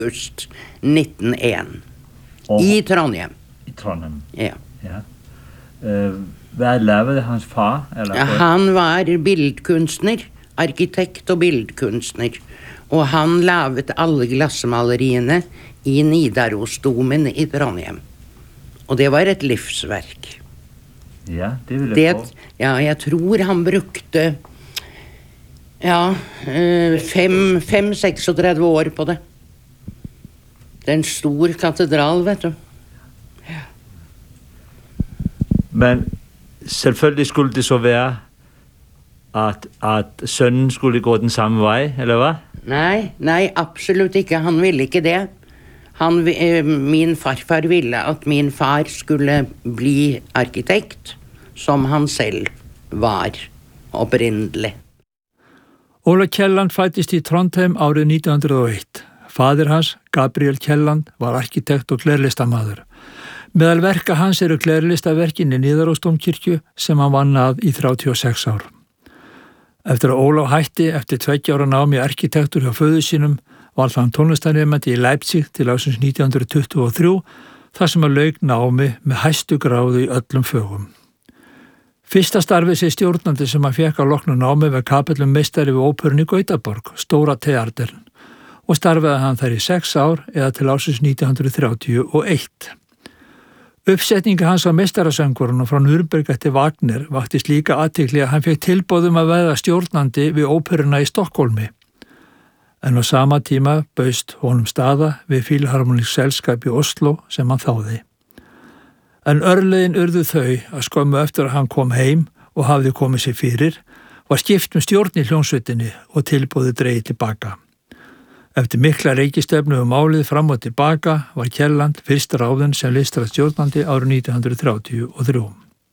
august 1901 i Trondheim. I Trondheim? Ja. Ja. Hvad lavede hans far? Eller? Han var bildkunstner, arkitekt og bildkunstner. Og han lavet alle glassmaleriene i Nidarosdomen i Trondheim. Og det var et livsverk. Ja, det vil jeg få. Ja, jeg tror han brukte 36 år på det. Det er en stor katedral, vet du. Ja. Men selvfølgelig skulle det så være, at sønnen skulle gå den samme vej, eller hvad? Nej, absolutt ikke. Han ville ikke det. Min farfar ville at min far skulle bli arkitekt, som han selv var opprinnelig. Óla Kielland fættist í Trondheim árið 1901. Faðir hans, Gabriel Kielland, var arkitekt og glerlistamaður. Meðal verka hans eru glerlistaverkin í Niðarósdómkirkju sem hann vann að í 36 ár. Eftir að Ólaf hætti eftir 2 ára námi arkitektur hjá föður sínum var hann tónlistarnemandi í Leipzig til ársins 1923 þar sem að lauk námi með hæstu gráðu í öllum fögum. Fyrsta starfið sé stjórnandi sem hann fékk á loknu námi var kapellum meistari við óperunni í Gautaborg, Stóra Teatern, og starfaði hann þar í 6 ár eða til ársins 1931. Uppsetninga hans á meistarasöngurinn frá Nürnberg eftir Wagner vakti slíka athygli að hann fékk tilboðum að verða stjórnandi við óperuna í Stokkólmi. En á sama tíma bauðst honum staða við Filharmonisk selskap í Oslo sem hann þáði. En örlögin urðu þau að skömmu eftir að hann kom heim og hafði komið sér fyrir, var skipt stjórn í hljómsveitinni og tilboðið dregið tilbaka. Eftir mikla reikistefnu málið fram og tilbaka var Kielland fyrst ráðinn sem listrastjórnandi árið 1933.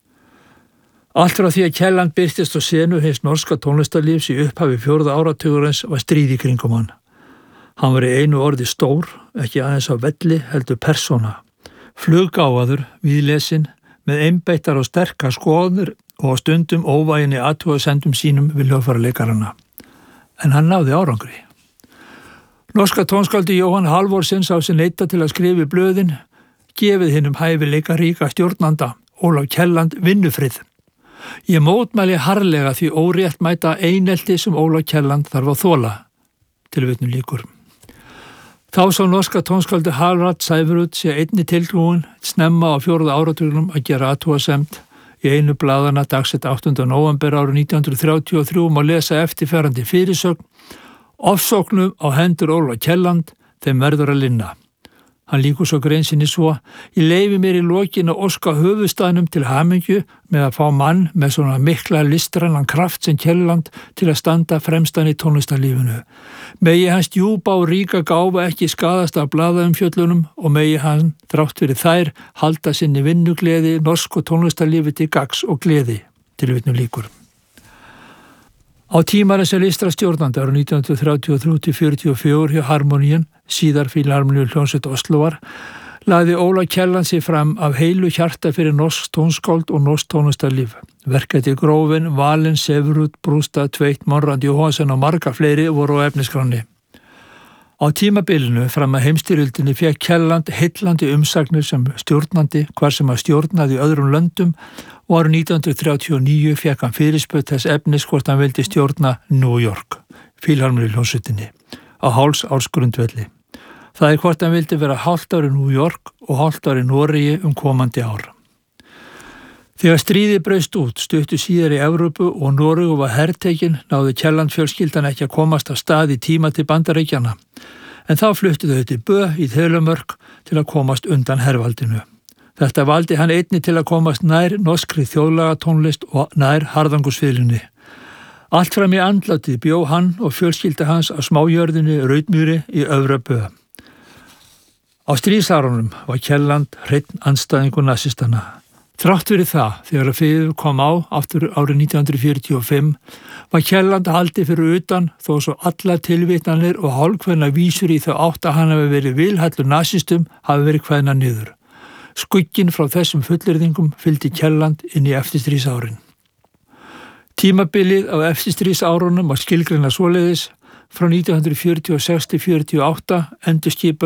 Allt frá því að Kielland birtist á senu hins norska tónlistarlífs í upphafi 4. áratugurins var stríð í kringum hann. Hann var í einu orði stór, ekki aðeins á velli heldur persóna. Fluggáfaður, víðlesinn, með einbeittar og sterkar skoðanir og á stundum óvæginni athugasendum sínum við hljóðfæralekarana. En hann náði árangri. Norska tónskáldi Jóhann Halvorssons á sig neita til að skrifa í blöðin, gefið hinum hæfileika ríka stjórnanda, Ólaf Kielland, vinnufrið. Ég mótmæli harðlega því óréttmæta einelti sem Ólaf Kielland þarf að þola, tilvitnun lýkur. Þá sá norska tónskáldi Harald Sæverud sé einni tiltrúin snemma á 4. áratugnum að gera athugasemd. Í einu blaðana dagsett 8. nóvember árið 1933 má lesa eftirferandi fyrirsögn: ofsóknum á hendur Ólaf Kielland, þeim verður að linna. Hann lýkur svo grein sinni svo: ég leyfi mér í lokin að óska höfuðstaðnum til hamingju með að fá mann með svona mikla listrænan kraft sem Kielland til að standa fremstan í tónlistarlífinu. Megi hans djúpa og ríka gáfa ekki skaðast af blaðaumfjöllunum og megi hann, þrátt fyrir þær, halda sinni vinnugleði, norsku tónlistarlífi til gagns og gleði, tilvitnun lýkur. Á tímara sem listrastjórnandi árið 1933-44 hjá Harmoníun, síðar Filharmoníu hljómsveit Osloar, lagði Ólaf Kielland sig fram af heilu hjarta fyrir norsk tónskáld og norsk tónlistarlíf. Verkefni Grófin, Valin, Severud, Brústad, Tveit, Monrad Jóhannsson og marga fleiri voru á efnisskráni. Á tímabilinu fram að heimstyrjöldinni fékk Kielland heillandi umsagnir sem stjórnandi, hvar sem að stjórnaði í öðrum löndum, og árið 1939 fékk hann fyrirspurn þess efnis hvort hann vildi stjórna New York, Filharmoníu hljómsveitinni, á hálfs ársgrundvelli. Það er hvort hann vildi vera hálft ár í New York og hálft ár í Noregi komandi ár. Þegar stríðið braust út stuttu síðar í Evrópu og Noregu var hertekinn, náði Kielland fjölskyldan ekki að komast af stað í tíma til Bandaríkjanna, en þá fluttu þau til Bø í Þelumörk til að komast undan hervaldinu. Þetta valdi hann einni til að komast nær norskri þjóðlagatónlist og nær harðangusfiðlunni. Allt fram í andlatið bjó hann og fjölskylda hans á smájörðinni Raudmýri í Öfra Bø. Á stríðsárunum var Kielland hreinn andstæðingur nasistana. Þrátt fyrir það, þegar að friður kom á aftur árið 1945, var Kielland haldið fyrir utan þó svo allar tilvitnanir og hálfkveðna vísur í þá átt að hann hafi verið vilhallur nasistum hafi verið kveðna niður. Skugginn frá þessum fullyrðingum fylgdi Kielland inn í eftirstríðsárin. Tímabilið á eftirstríðsárunum var skilgreina svoleiðis frá 1946 til 48 endurskipa